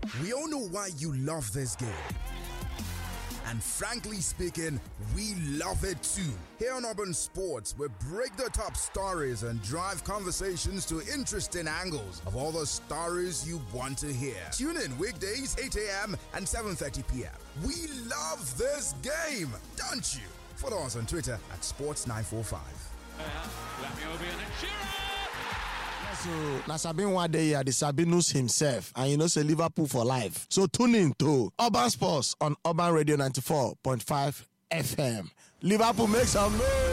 We all know why you love this game. And frankly speaking, we love it too. Here on Urban Sports, we break the top stories and drive conversations to interesting angles of all the stories you want to hear. Tune in weekdays 8 a.m. and 7:30 p.m. We love this game, don't you? Follow us on Twitter at Sports945. So, na Sabin one day the Sabinus himself, and you know say Liverpool for life. So tune in to Urban Sports on Urban Radio 94.5 FM. Liverpool makes some noise.